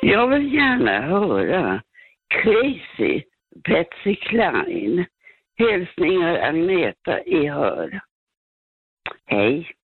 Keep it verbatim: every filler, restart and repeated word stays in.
Jag vill gärna höra Crazy Patsy Cline. Hälsningar Agneta i Hör. Hej.